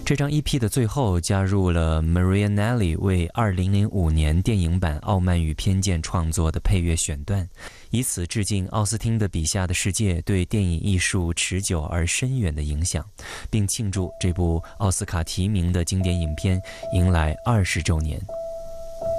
这张 EP 的最后加入了 Maria Nelly 为2005年电影版《傲慢与偏见》创作的配乐选段，以此致敬奥斯汀的笔下的世界对电影艺术持久而深远的影响，并庆祝这部奥斯卡提名的经典影片迎来20周年。